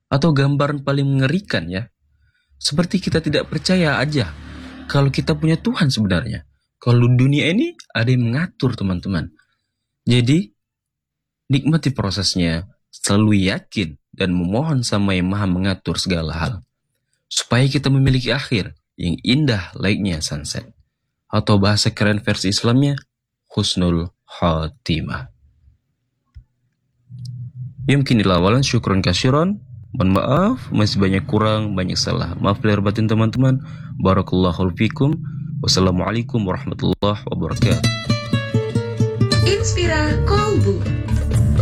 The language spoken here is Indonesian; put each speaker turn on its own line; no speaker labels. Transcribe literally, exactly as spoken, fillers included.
Atau gambaran paling mengerikan ya, seperti kita tidak percaya aja kalau kita punya Tuhan sebenarnya. Kalau dunia ini ada yang mengatur, teman-teman. Jadi, nikmati prosesnya, selalu yakin dan memohon sama yang maha mengatur segala hal. Supaya kita memiliki akhir yang indah layaknya sunset. Atau bahasa keren versi Islamnya, husnul khatimah. Yumkin ilawalan syukron kasyiron. Mohon maaf, masih banyak kurang, banyak salah. Maaf lahir batin teman-teman. Barakallahu fikum. Wassalamualaikum warahmatullahi wabarakatuh.
Inspira Kolbu.